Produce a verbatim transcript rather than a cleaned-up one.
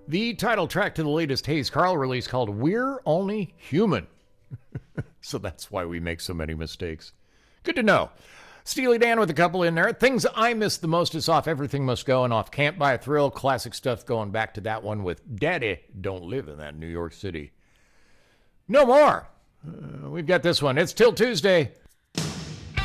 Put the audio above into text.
The title track to the latest Hayes Carll release called We're Only Human. So that's why we make so many mistakes. Good to know. Steely Dan with a couple in there. Things I Miss the Most is off Everything Must Go and off Can't Buy a Thrill. Classic stuff going back to that one with Daddy Don't Live in That New York City. No more. Uh, we've got this one. It's Till Tuesday.